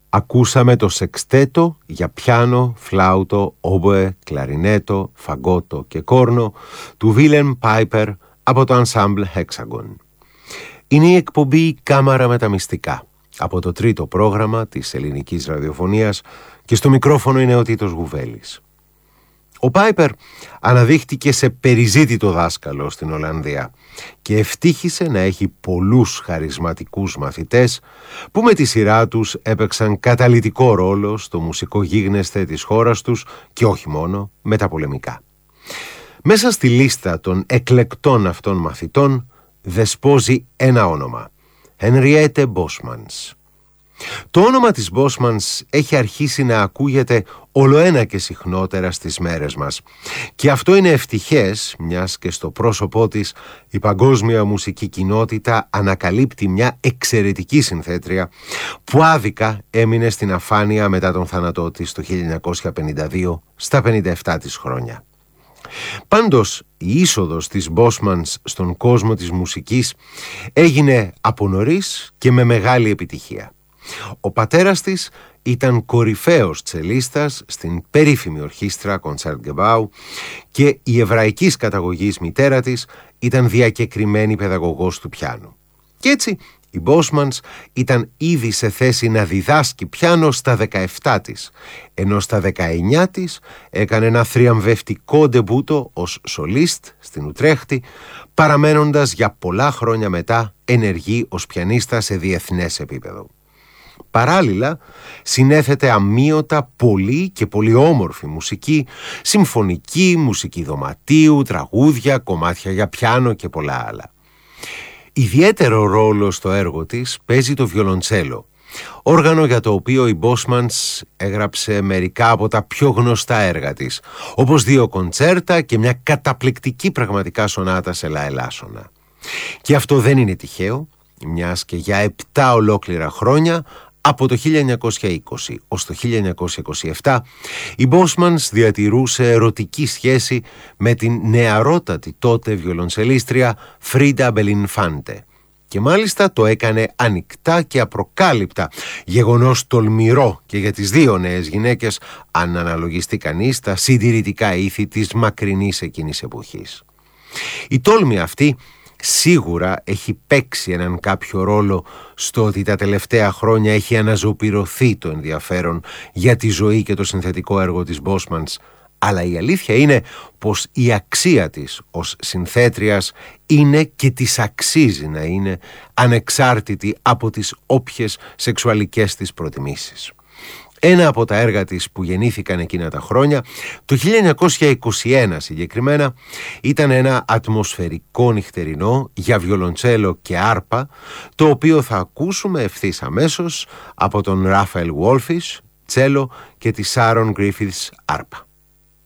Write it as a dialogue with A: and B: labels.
A: Ακούσαμε το σεξτέτο για πιάνο, φλάουτο, όμποε, κλαρινέτο, φαγκότο και κόρνο του Βίλεμ Πάιπερ από το Ensemble Hexagon. Είναι η εκπομπή «Κάμαρα με τα μυστικά» από το τρίτο πρόγραμμα της ελληνικής ραδιοφωνίας και στο μικρόφωνο είναι ο Τίτος Γουβέλης. Ο Πάιπερ αναδείχτηκε σε περιζήτητο δάσκαλο στην Ολλανδία και ευτύχησε να έχει πολλούς χαρισματικούς μαθητές που με τη σειρά τους έπαιξαν καταλυτικό ρόλο στο μουσικό γίγνεσθε της χώρας τους και όχι μόνο μεταπολεμικά. Μέσα στη λίστα των εκλεκτών αυτών μαθητών δεσπόζει ένα όνομα: Henriette Bosmans. Το όνομα της Bosmans έχει αρχίσει να ακούγεται ολοένα και συχνότερα στις μέρες μας και αυτό είναι ευτυχές, μιας και στο πρόσωπό της η παγκόσμια μουσική κοινότητα ανακαλύπτει μια εξαιρετική συνθέτρια που άδικα έμεινε στην αφάνεια μετά τον θάνατό της το 1952 στα 57 της χρόνια. Πάντως η είσοδος της Bosmans στον κόσμο της μουσικής έγινε από νωρίς και με μεγάλη επιτυχία. Ο πατέρας της ήταν κορυφαίος τσελίστας στην περίφημη ορχήστρα Concertgebouw και η εβραϊκής καταγωγής μητέρα της ήταν διακεκριμένη παιδαγωγός του πιάνου. Και έτσι η Bosmans ήταν ήδη σε θέση να διδάσκει πιάνο στα 17 της, ενώ στα 19 της έκανε ένα θριαμβευτικό ντεμπούτο ως σολίστ στην Ουτρέχτη, παραμένοντας για πολλά χρόνια μετά ενεργή ως πιανίστα σε διεθνές επίπεδο. Παράλληλα, συνέθετε αμείωτα πολύ και πολύ όμορφη μουσική, συμφωνική, μουσική δωματίου, τραγούδια, κομμάτια για πιάνο και πολλά άλλα. Ιδιαίτερο ρόλο στο έργο της παίζει το βιολοντσέλο, όργανο για το οποίο η Bosmans έγραψε μερικά από τα πιο γνωστά έργα της, όπως 2 κοντσέρτα και μια καταπληκτική πραγματικά σονάτα σε λα ελάσσονα. Και αυτό δεν είναι τυχαίο, μιας και για 7 ολόκληρα χρόνια, από το 1920 ως το 1927, η Bosmans διατηρούσε ερωτική σχέση με την νεαρότατη τότε βιολοντσελίστρια Φρίντα Μπελινφάντε και μάλιστα το έκανε ανοιχτά και απροκάλυπτα, γεγονός τολμηρό και για τις δύο νέες γυναίκες αν αναλογιστεί κανείς τα συντηρητικά ήθη της μακρινής εκείνης εποχής. Η τόλμη αυτή σίγουρα έχει παίξει έναν κάποιο ρόλο στο ότι τα τελευταία χρόνια έχει αναζωπυρωθεί το ενδιαφέρον για τη ζωή και το συνθετικό έργο της Bosmans, αλλά η αλήθεια είναι πως η αξία της ως συνθέτριας είναι και της αξίζει να είναι ανεξάρτητη από τις όποιες σεξουαλικές της προτιμήσεις. Ένα από τα έργα της που γεννήθηκαν εκείνα τα χρόνια, το 1921 συγκεκριμένα, ήταν ένα ατμοσφαιρικό νυχτερινό για βιολοντσέλο και άρπα, το οποίο θα ακούσουμε ευθύς αμέσως από τον Ράφαελ Γουόλφις, τσέλο, και τη Σάρον Γκρίφιθς, άρπα.